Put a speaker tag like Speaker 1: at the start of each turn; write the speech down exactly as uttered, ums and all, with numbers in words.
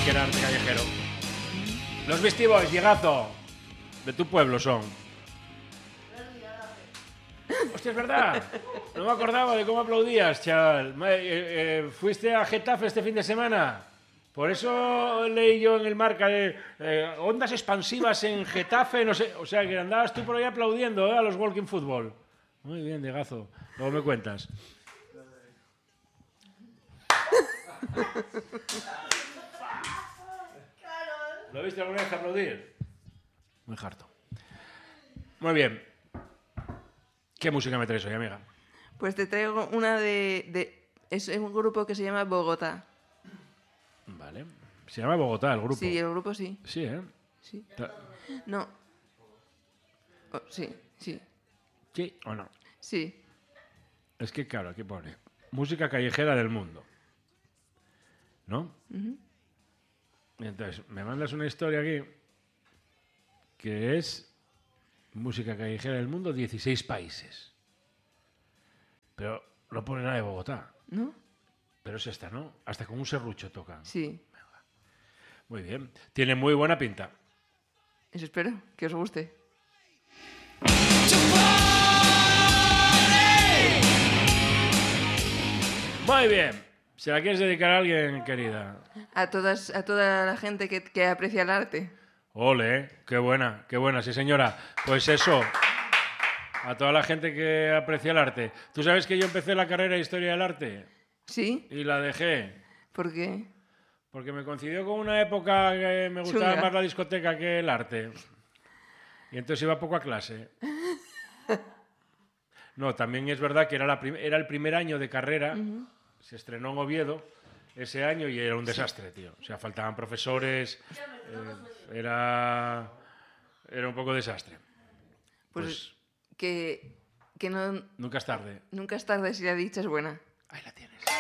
Speaker 1: que era arte callejero. Los Beastie Boys, llegazo. De tu pueblo son. Hostia, es verdad. No me acordaba de cómo aplaudías, chaval. Eh, eh, ¿Fuiste a Getafe este fin de semana? Por eso leí yo en el Marca de eh, ondas expansivas en Getafe, no sé. O sea, que andabas tú por ahí aplaudiendo ¿eh? a los Walking Football. Muy bien, Diegazo. Luego me cuentas. ¿Lo viste alguna vez aplaudir? Muy harto. Muy bien. ¿Qué música me traes hoy, amiga?
Speaker 2: Pues te traigo una de, de... Es un grupo que se llama Bogotá.
Speaker 1: Vale. Se llama Bogotá, el grupo.
Speaker 2: Sí, el grupo sí.
Speaker 1: Sí, ¿eh?
Speaker 2: Sí. No. Oh, sí, sí.
Speaker 1: ¿Sí o no?
Speaker 2: Sí.
Speaker 1: Es que, claro, aquí pone música callejera del mundo. ¿No?
Speaker 2: Uh-huh.
Speaker 1: Entonces, me mandas una historia aquí que es música callejera del mundo, dieciséis países. Pero no pone nada de Bogotá.
Speaker 2: ¿No?
Speaker 1: Pero es esta, ¿no? Hasta con un serrucho tocan.
Speaker 2: Sí.
Speaker 1: Muy bien. Tiene muy buena pinta.
Speaker 2: Eso espero, que os guste.
Speaker 1: Muy bien. ¿Se la quieres dedicar a alguien, querida?
Speaker 2: A todas, a toda la gente que, que aprecia el arte.
Speaker 1: Ole, ¿eh? Qué buena, qué buena, sí señora. Pues eso, a toda la gente que aprecia el arte. ¿Tú sabes que yo empecé la carrera de Historia del Arte?
Speaker 2: ¿Sí?
Speaker 1: Y la dejé.
Speaker 2: ¿Por qué?
Speaker 1: Porque me coincidió con una época que me gustaba
Speaker 2: Chunga.
Speaker 1: más la discoteca que el arte. Y entonces iba poco a clase. No, también es verdad que era, la prim- era el primer año de carrera. Uh-huh. Se estrenó en Oviedo ese año y era un desastre, tío. O sea, faltaban profesores. Eh, era, era un poco desastre.
Speaker 2: Pues,
Speaker 1: Pues
Speaker 2: que, que no...
Speaker 1: nunca es tarde.
Speaker 2: Nunca es tarde si la dicha es buena.
Speaker 1: Ahí la tienes.